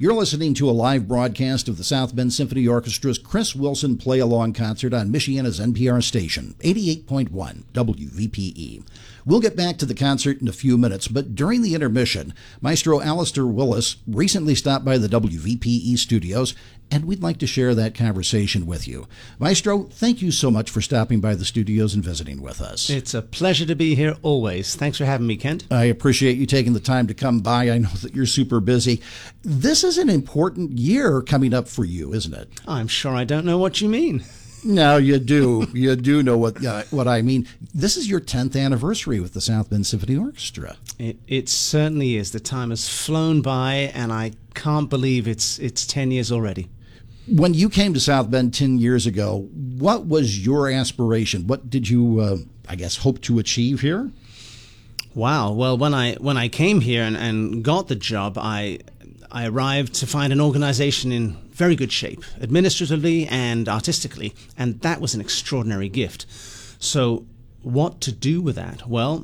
You're listening to a live broadcast of the South Bend Symphony Orchestra's Chris Wilson Play-Along Concert on Michiana's NPR station, 88.1 WVPE. We'll get back to the concert in a few minutes, but during the intermission, Maestro Alistair Willis recently stopped by the WVPE studios, and we'd like to share that conversation with you. Maestro, thank you so much for stopping by the studios and visiting with us. It's a pleasure to be here always. Thanks for having me, Kent. I appreciate you taking the time to come by. I know that you're super busy. This is an important year coming up for you, isn't it? I'm sure I don't know what you mean. No, you do. You do know what I mean. This is your 10th anniversary with the South Bend Symphony Orchestra. It certainly is. The time has flown by, and I can't believe it's 10 years already. When you came to South Bend 10 years ago, what was your aspiration? What did you, hope to achieve here? Wow. Well, when I came here and got the job, I arrived to find an organization in very good shape, administratively and artistically, and that was an extraordinary gift. So what to do with that? Well,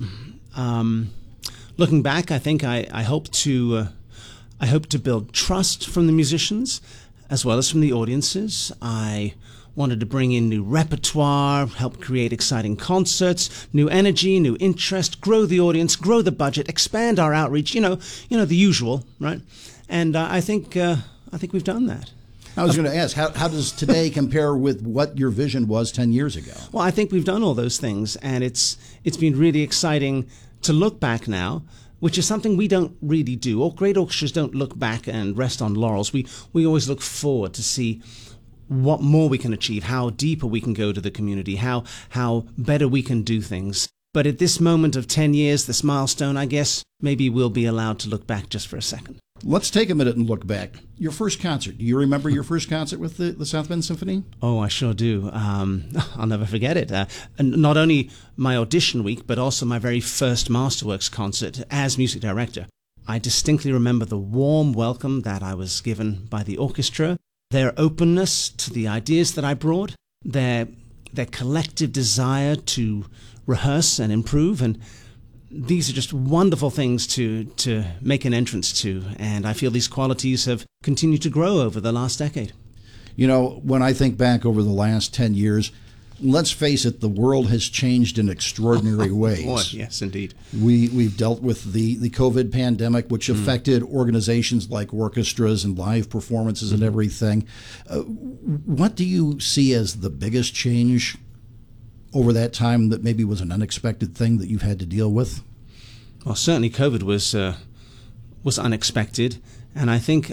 looking back, I think I hope to build trust from the musicians as well as from the audiences. I wanted to bring in new repertoire, help create exciting concerts, new energy, new interest, grow the audience, grow the budget, expand our outreach, you know the usual, right? And I think we've done that. I was going to ask, how does today compare with what your vision was 10 years ago? Well, I think we've done all those things, and it's been really exciting to look back now, which is something we don't really do. All great orchestras don't look back and rest on laurels. We always look forward to see what more we can achieve, how deeper we can go to the community, how better we can do things. But at this moment of 10 years, this milestone, I guess, maybe we'll be allowed to look back just for a second. Let's take a minute and look back. Your first concert. Do you remember your first concert with the South Bend Symphony? Oh, I sure do. I'll never forget it. And not only my audition week, but also my very first Masterworks concert as music director. I distinctly remember the warm welcome that I was given by the orchestra, their openness to the ideas that I brought, their collective desire to rehearse and improve, and these are just wonderful things to make an entrance to, and I feel these qualities have continued to grow over the last decade. You know, when I think back over the last 10 years, let's face it, the world has changed in extraordinary ways. Boy, yes, indeed. We've dealt with the COVID pandemic, which affected organizations like orchestras and live performances and everything. What do you see as the biggest change over that time that maybe was an unexpected thing that you've had to deal with? Well, certainly COVID was unexpected, and I think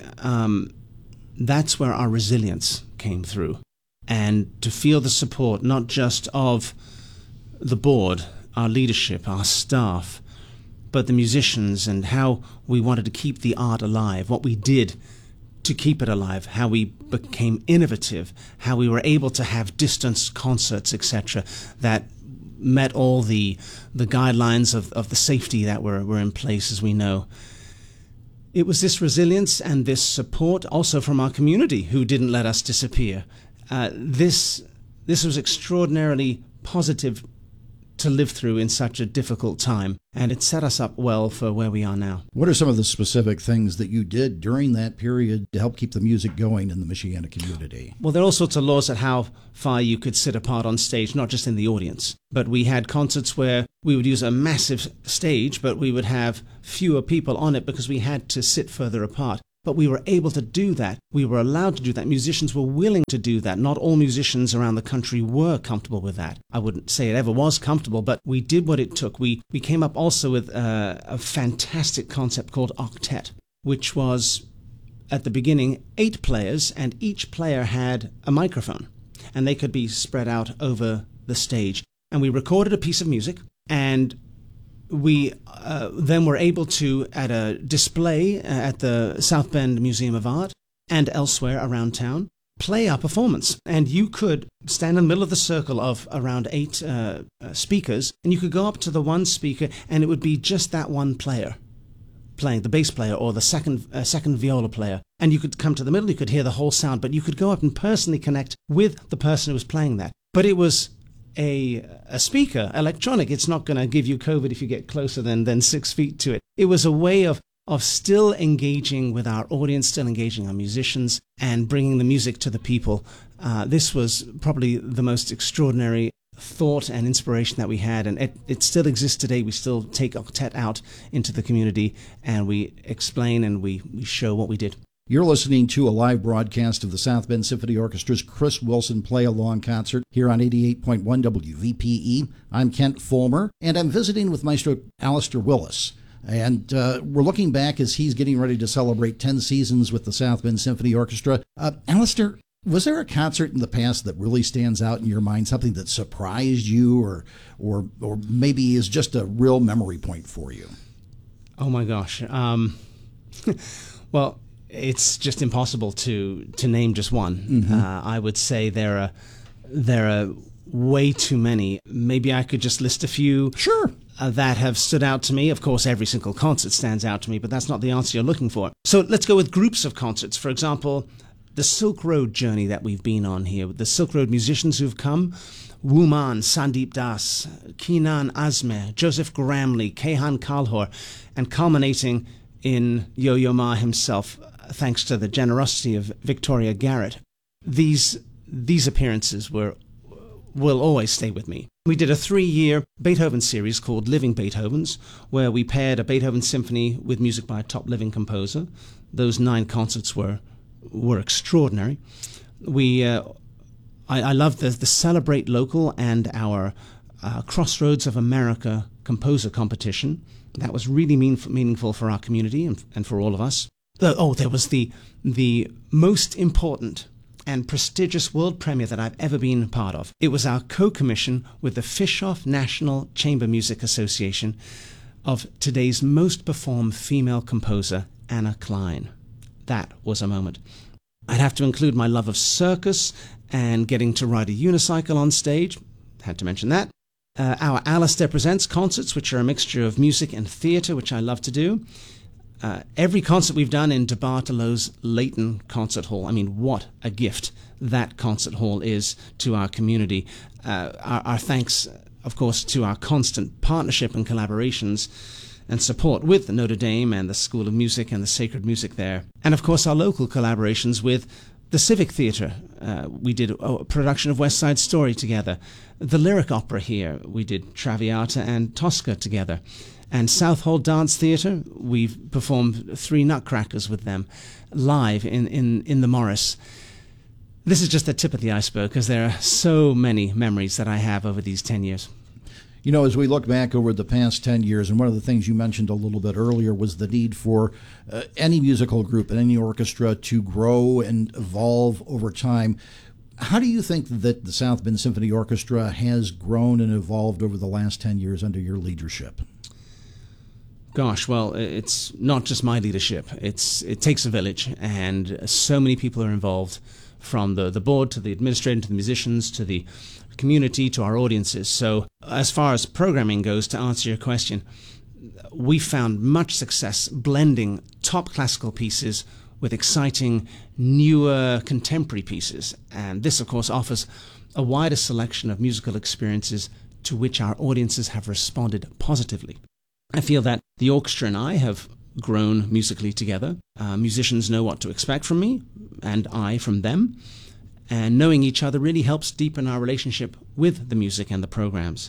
that's where our resilience came through. And to feel the support, not just of the board, our leadership, our staff, but the musicians, and how we wanted to keep the art alive, what we did to keep it alive, how we became innovative, how we were able to have distance concerts, etc., that met all the guidelines of the safety that were in place, as we know. It was this resilience and this support also from our community who didn't let us disappear. This was extraordinarily positive to live through in such a difficult time, and it set us up well for where we are now. What are some of the specific things that you did during that period to help keep the music going in the Michiana community? Well, there are all sorts of laws at how far you could sit apart on stage, not just in the audience. But we had concerts where we would use a massive stage, but we would have fewer people on it because we had to sit further apart. But we were able to do that. We were allowed to do that. Musicians were willing to do that. Not all musicians around the country were comfortable with that. I wouldn't say it ever was comfortable, but we did what it took. We came up also with a fantastic concept called octet, which was, at the beginning, 8 players, and each player had a microphone, and they could be spread out over the stage. And we recorded a piece of music, and we then were able to, at a display at the South Bend Museum of Art and elsewhere around town, play our performance. And you could stand in the middle of the circle of around 8 speakers, and you could go up to the one speaker, and it would be just that one player playing, the bass player or the second viola player. And you could come to the middle, you could hear the whole sound, but you could go up and personally connect with the person who was playing that. But it was a speaker, electronic. It's not going to give you COVID if you get closer than 6 feet to it. It was a way of of still engaging with our audience, still engaging our musicians, and bringing the music to the people. This was probably the most extraordinary thought and inspiration that we had, and it still exists today. We still take Octet out into the community, and we explain and we show what we did. You're listening to a live broadcast of the South Bend Symphony Orchestra's Chris Wilson Play-Along Concert here on 88.1 WVPE. I'm Kent Fulmer, and I'm visiting with Maestro Alistair Willis. And we're looking back as he's getting ready to celebrate 10 seasons with the South Bend Symphony Orchestra. Alistair, was there a concert in the past that really stands out in your mind, something that surprised you or maybe is just a real memory point for you? Oh, my gosh. Well, it's just impossible to name just one. Mm-hmm. I would say there are way too many. Maybe I could just list a few. Sure. That have stood out to me. Of course, every single concert stands out to me, but that's not the answer you're looking for. So let's go with groups of concerts. For example, the Silk Road journey that we've been on here, the Silk Road musicians who've come, Wuman, Sandeep Das, Keenan Azme, Joseph Gramley, Kehan Kalhor, and culminating in Yo-Yo Ma himself, thanks to the generosity of Victoria Garrett. These appearances will always stay with me. We did a 3-year Beethoven series called Living Beethovens, where we paired a Beethoven symphony with music by a top living composer. Those 9 concerts were extraordinary. I love the Celebrate Local and our Crossroads of America composer competition. That was really meaningful for our community and for all of us. There was the most important and prestigious world premiere that I've ever been part of. It was our co-commission with the Fischoff National Chamber Music Association of today's most performed female composer, Anna Klein. That was a moment. I'd have to include my love of circus and getting to ride a unicycle on stage. Had to mention that. Our Alistair Presents concerts, which are a mixture of music and theatre, which I love to do. Every concert we've done in DeBartolo's Leighton Concert Hall. I mean, what a gift that concert hall is to our community. Our thanks, of course, to our constant partnership and collaborations and support with Notre Dame and the School of Music and the Sacred Music there. And, of course, our local collaborations with the Civic Theatre. We did a production of West Side Story together. The Lyric Opera here, we did Traviata and Tosca together. And Southall Dance Theatre, we've performed 3 Nutcrackers with them live in the Morris. This is just the tip of the iceberg because there are so many memories that I have over these 10 years. You know, as we look back over the past 10 years, and one of the things you mentioned a little bit earlier was the need for any musical group and any orchestra to grow and evolve over time. How do you think that the South Bend Symphony Orchestra has grown and evolved over the last 10 years under your leadership? Gosh, well, it's not just my leadership. It takes a village, and so many people are involved, from the board to the administrator to the musicians to the community to our audiences. So as far as programming goes, to answer your question, we found much success blending top classical pieces with exciting, newer, contemporary pieces. And this, of course, offers a wider selection of musical experiences to which our audiences have responded positively. I feel that the orchestra and I have grown musically together. Musicians know what to expect from me, and I from them. And knowing each other really helps deepen our relationship with the music and the programs.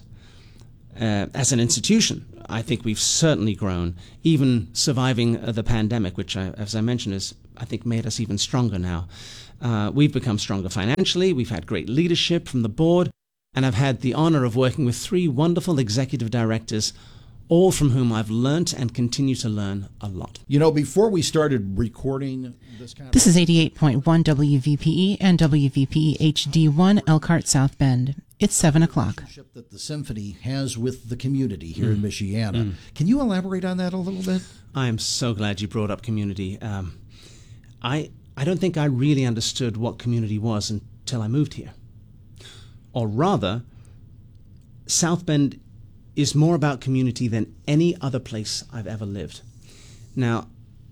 As an institution, I think we've certainly grown, even surviving the pandemic, which, as I mentioned, has, I think, made us even stronger now. We've become stronger financially. We've had great leadership from the board, and I've had the honor of working with 3 wonderful executive directors, all from whom I've learnt and continue to learn a lot. You know, before we started recording this is 88.1 WVPE and WVPE HD1 Elkhart South Bend. It's 7 o'clock. That the symphony has with the community here in Michiana. Can you elaborate on that a little bit? I am so glad you brought up community. I don't think I really understood what community was until I moved here. Or rather, South Bend is more about community than any other place I've ever lived. Now,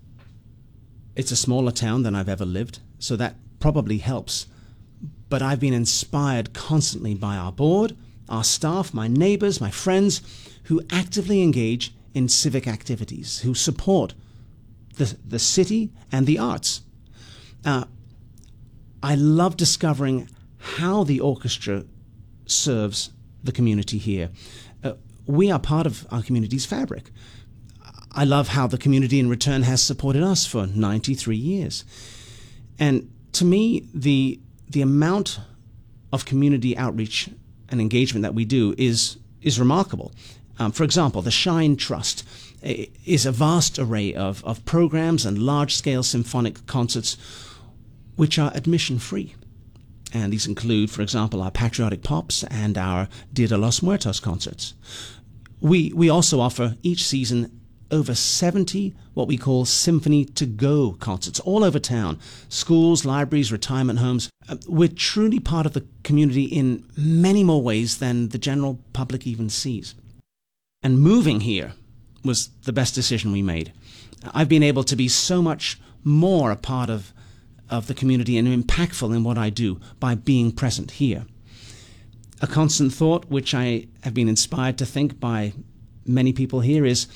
it's a smaller town than I've ever lived, so that probably helps. But I've been inspired constantly by our board, our staff, my neighbors, my friends, who actively engage in civic activities, who support the city and the arts. I love discovering how the orchestra serves the community here. We are part of our community's fabric. I love how the community in return has supported us for 93 years. And to me, the amount of community outreach and engagement that we do is remarkable. For example, the Shine Trust is a vast array of programs and large-scale symphonic concerts which are admission-free. And these include, for example, our Patriotic Pops and our Dia de los Muertos concerts. We also offer each season over 70 what we call Symphony to Go concerts all over town. Schools, libraries, retirement homes. We're truly part of the community in many more ways than the general public even sees. And moving here was the best decision we made. I've been able to be so much more a part of the community and impactful in what I do by being present here. A constant thought which I have been inspired to think by many people here is,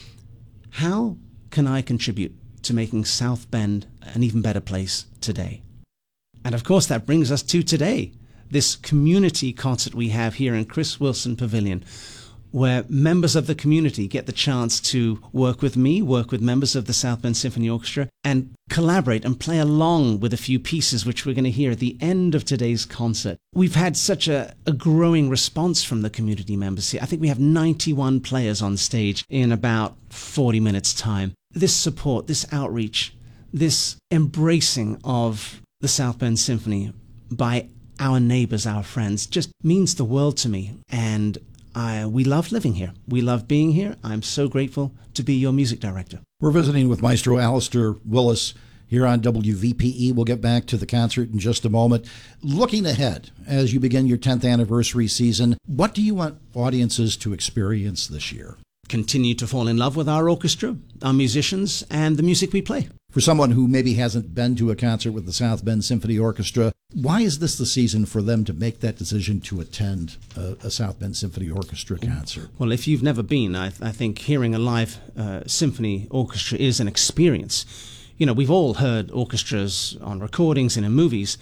how can I contribute to making South Bend an even better place today? And of course that brings us to today, this community concert we have here in Chris Wilson Pavilion, where members of the community get the chance to work with me, work with members of the South Bend Symphony Orchestra, and collaborate and play along with a few pieces which we're going to hear at the end of today's concert. We've had such a growing response from the community members here. I think we have 91 players on stage in about 40 minutes' time. This support, this outreach, this embracing of the South Bend Symphony by our neighbors, our friends, just means the world to me. And we love living here. We love being here. I'm so grateful to be your music director. We're visiting with Maestro Alistair Willis here on WVPE. We'll get back to the concert in just a moment. Looking ahead, as you begin your 10th anniversary season, what do you want audiences to experience this year? Continue to fall in love with our orchestra, our musicians, and the music we play. For someone who maybe hasn't been to a concert with the South Bend Symphony Orchestra, why is this the season for them to make that decision to attend a South Bend Symphony Orchestra concert? Well, if you've never been, I think hearing a live symphony orchestra is an experience. You know, we've all heard orchestras on recordings and in movies,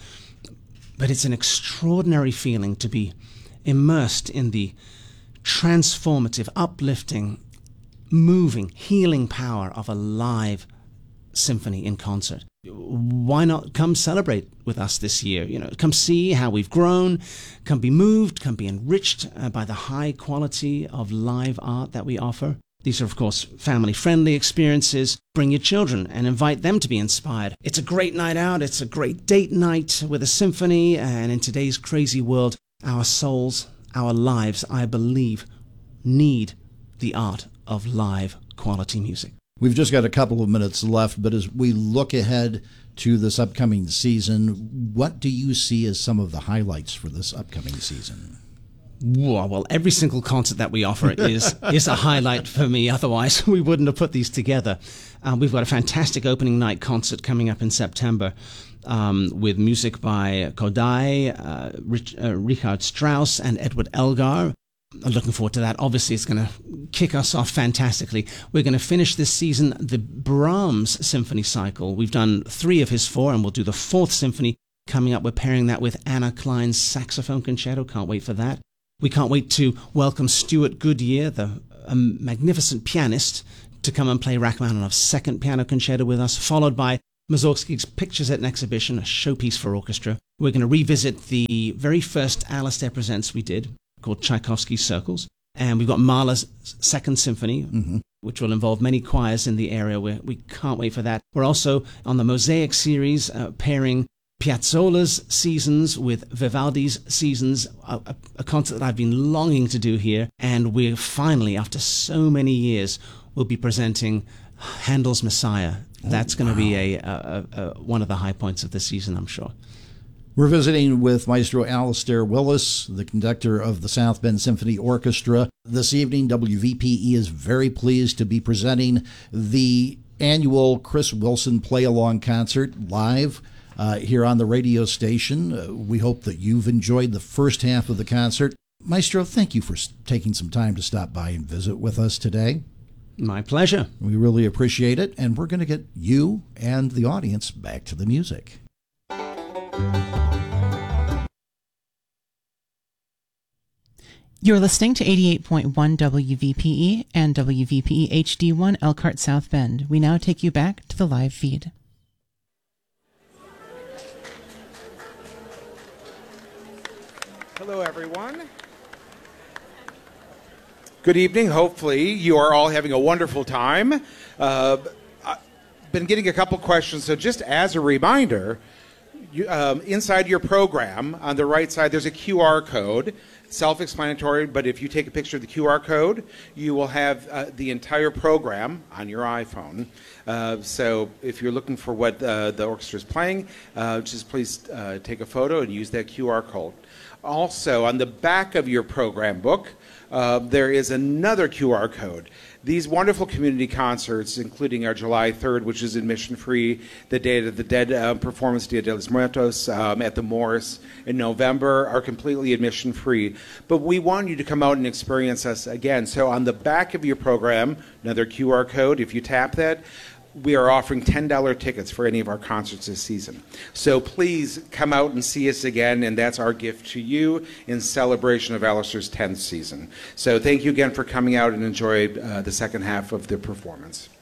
but it's an extraordinary feeling to be immersed in the transformative, uplifting, moving, healing power of a live symphony in concert. Why not come celebrate with us this year? You know, come see how we've grown, come be moved, come be enriched by the high quality of live art that we offer. These are, of course, family-friendly experiences. Bring your children and invite them to be inspired. It's a great night out. It's a great date night with a symphony. And in today's crazy world, our souls, our lives, I believe, need the art of live quality music. We've just got a couple of minutes left, but as we look ahead to this upcoming season, what do you see as some of the highlights for this upcoming season? Well, every single concert that we offer is a highlight for me. Otherwise, we wouldn't have put these together. We've got a fantastic opening night concert coming up in September with music by Kodály, Richard Strauss, and Edward Elgar. I'm looking forward to that. Obviously, it's going to kick us off fantastically. We're going to finish this season the Brahms Symphony Cycle. We've done 3 of his 4, and we'll do the 4th symphony coming up. We're pairing that with Anna Klein's Saxophone Concerto. Can't wait for that. We can't wait to welcome Stuart Goodyear, a magnificent pianist, to come and play Rachmaninoff's 2nd Piano Concerto with us, followed by Mussorgsky's Pictures at an Exhibition, a showpiece for orchestra. We're going to revisit the very first Alistair Presents we did, called Tchaikovsky's Circles. And we've got Mahler's 2nd Symphony, which will involve many choirs in the area. We can't wait for that. We're also on the Mosaic series, pairing Piazzolla's Seasons with Vivaldi's Seasons, a concert that I've been longing to do here. And we're finally, after so many years, we'll be presenting Handel's Messiah. That's going to be one of the high points of the season, I'm sure. We're visiting with Maestro Alistair Willis, the conductor of the South Bend Symphony Orchestra. This evening, WVPE is very pleased to be presenting the annual Chris Wilson Play-Along Concert live here on the radio station. We hope that you've enjoyed the first half of the concert. Maestro, thank you for taking some time to stop by and visit with us today. My pleasure. We really appreciate it, and we're going to get you and the audience back to the music. You're listening to 88.1 WVPE and WVPE HD1 Elkhart South Bend. We now take you back to the live feed. Hello, everyone. Good evening. Hopefully, you are all having a wonderful time. I've been getting a couple questions, so just as a reminder, inside your program, on the right side, there's a QR code. Self-explanatory, but if you take a picture of the QR code, you will have the entire program on your iPhone. So if you're looking for what the orchestra is playing, just please take a photo and use that QR code. Also, on the back of your program book, there is another QR code. These wonderful community concerts, including our July 3rd, which is admission-free, the Day of the Dead performance, Dia de los Muertos, at the Morris in November, are completely admission-free. But we want you to come out and experience us again. So on the back of your program, another QR code, if you tap that, we are offering $10 tickets for any of our concerts this season. So please come out and see us again, and that's our gift to you in celebration of Alistair's 10th season. So thank you again for coming out and enjoy the second half of the performance.